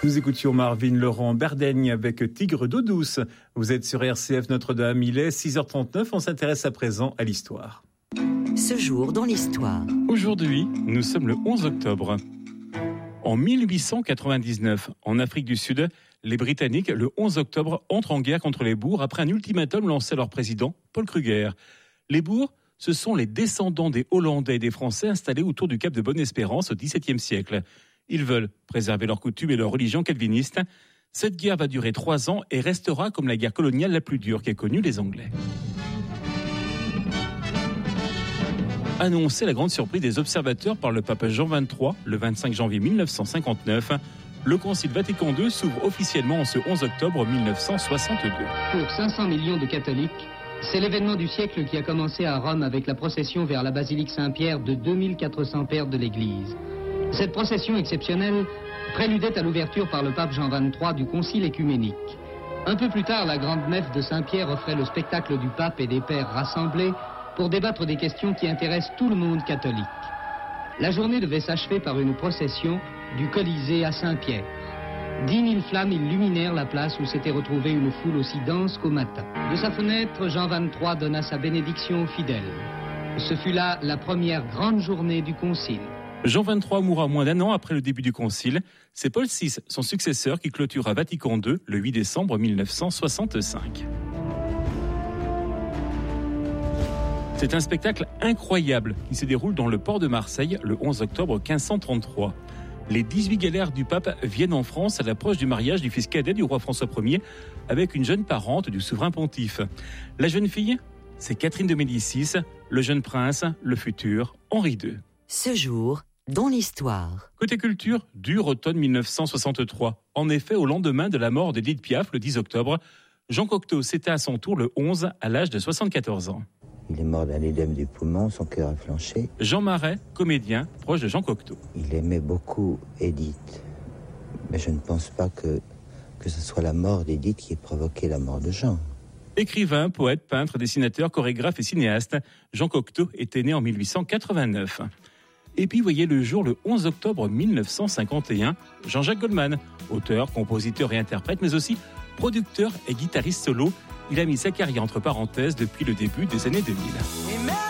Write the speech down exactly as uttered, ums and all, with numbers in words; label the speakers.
Speaker 1: Nous écoutions Marvin Laurent Berdaigne avec Tigre d'eau douce. Vous êtes sur R C F Notre-Dame, il est six heures trente-neuf, on s'intéresse à présent à l'histoire.
Speaker 2: Ce jour dans l'histoire.
Speaker 3: Aujourd'hui, nous sommes le onze octobre. En mille huit cent quatre-vingt-dix-neuf, en Afrique du Sud, les Britanniques, le onze octobre, entrent en guerre contre les Boers après un ultimatum lancé à leur président, Paul Kruger. Les Boers, ce sont les descendants des Hollandais et des Français installés autour du cap de Bonne-Espérance au dix-septième siècle. Ils veulent préserver leurs coutumes et leur religion calviniste. Cette guerre va durer trois ans et restera comme la guerre coloniale la plus dure qu'aient connue les Anglais. Annoncée la grande surprise des observateurs par le pape Jean vingt-trois, le vingt-cinq janvier mille neuf cent cinquante-neuf, le Concile Vatican deux s'ouvre officiellement en ce onze octobre mille neuf cent soixante-deux.
Speaker 4: Pour cinq cents millions de catholiques, c'est l'événement du siècle qui a commencé à Rome avec la procession vers la basilique Saint-Pierre de deux mille quatre cents pères de l'Église. Cette procession exceptionnelle préludait à l'ouverture par le pape Jean vingt-trois du concile écuménique. Un peu plus tard, la grande nef de Saint-Pierre offrait le spectacle du pape et des pères rassemblés pour débattre des questions qui intéressent tout le monde catholique. La journée devait s'achever par une procession du Colisée à Saint-Pierre. Dix mille flammes illuminèrent la place où s'était retrouvée une foule aussi dense qu'au matin. De sa fenêtre, Jean vingt-trois donna sa bénédiction aux fidèles. Ce fut là la première grande journée du concile.
Speaker 3: Jean vingt-trois mourra moins d'un an après le début du concile. C'est Paul six, son successeur, qui clôturera Vatican deux le huit décembre mille neuf cent soixante-cinq. C'est un spectacle incroyable qui se déroule dans le port de Marseille le onze octobre quinze cent trente-trois. Les dix-huit galères du pape viennent en France à l'approche du mariage du fils cadet du roi François Ier avec une jeune parente du souverain pontife. La jeune fille, c'est Catherine de Médicis, le jeune prince, le futur Henri deux.
Speaker 2: Ce jour dans l'histoire.
Speaker 3: Côté culture, dur automne mille neuf cent soixante-trois. En effet, au lendemain de la mort d'Édith Piaf le dix octobre, Jean Cocteau s'était à son tour le onze à l'âge de soixante-quatorze ans.
Speaker 5: Il est mort d'un édème du poumon, son cœur a flanché.
Speaker 3: Jean Marais, comédien, proche de Jean Cocteau.
Speaker 5: Il aimait beaucoup Édith, mais je ne pense pas que, que ce soit la mort d'Édith qui ait provoqué la mort de Jean.
Speaker 3: Écrivain, poète, peintre, dessinateur, chorégraphe et cinéaste, Jean Cocteau était né en mille huit cent quatre-vingt-neuf. Et puis voyez le jour le onze octobre mille neuf cent cinquante et un, Jean-Jacques Goldman, auteur, compositeur et interprète, mais aussi producteur et guitariste solo. Il a mis sa carrière entre parenthèses depuis le début des années deux mille.